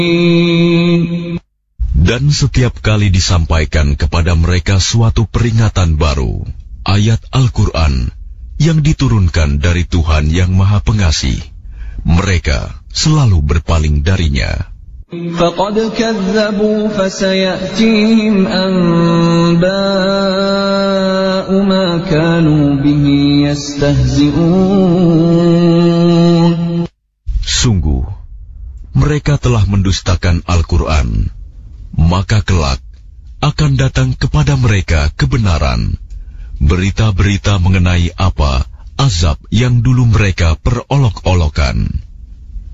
Dan setiap kali disampaikan kepada mereka suatu peringatan baru, ayat Al-Quran yang diturunkan dari Tuhan yang Maha Pengasih, mereka selalu berpaling darinya. فَقَدْ كَذَّبُوا فَسَيَأْتِيهِمْ أَنبَاءُ مَا كَانُوا بِهِ يَسْتَهْزِئُونَ. Sungguh, mereka telah mendustakan Al-Quran, maka kelak akan datang kepada mereka kebenaran, berita-berita mengenai apa azab yang dulu mereka perolok-olokan.